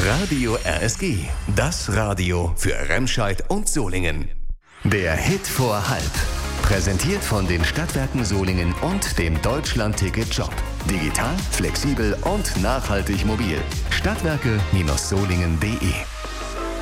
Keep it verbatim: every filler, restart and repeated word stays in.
Radio R S G, das Radio für Remscheid und Solingen. Der Hit vor halb. Präsentiert von den Stadtwerken Solingen und dem Deutschland-Ticket-Job. Digital, flexibel und nachhaltig mobil. Stadtwerke Solingen punkt de